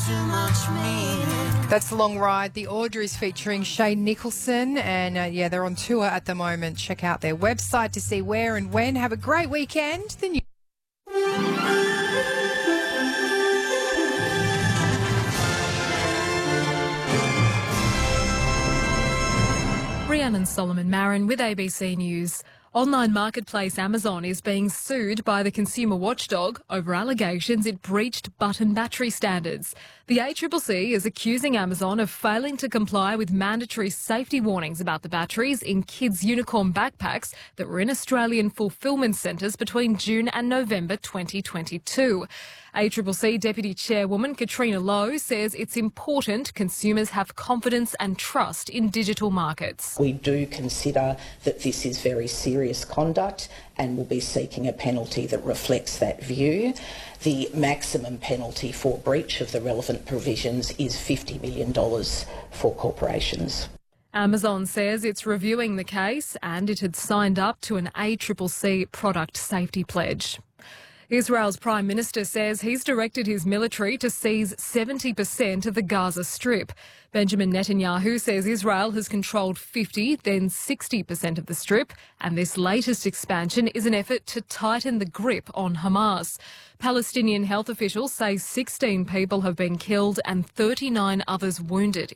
too much meaning. That's The Long Ride. The Audrey's featuring Shane Nicholson, and they're on tour at the moment. Check out their website to see where and when. Have a great weekend. The new Rhiannon Solomon Marin with ABC News. Online marketplace Amazon is being sued by the consumer watchdog over allegations it breached button battery standards. The ACCC is accusing Amazon of failing to comply with mandatory safety warnings about the batteries in kids' unicorn backpacks that were in Australian fulfilment centres between June and November 2022. ACCC Deputy Chairwoman Katrina Lowe says it's important consumers have confidence and trust in digital markets. We do consider that this is very serious conduct and will be seeking a penalty that reflects that view. The maximum penalty for breach of the relevant provisions is $50 million for corporations. Amazon says it's reviewing the case and it had signed up to an ACCC product safety pledge. Israel's Prime Minister says he's directed his military to seize 70% of the Gaza Strip. Benjamin Netanyahu says Israel has controlled 50, then 60% of the Strip, and this latest expansion is an effort to tighten the grip on Hamas. Palestinian health officials say 16 people have been killed and 39 others wounded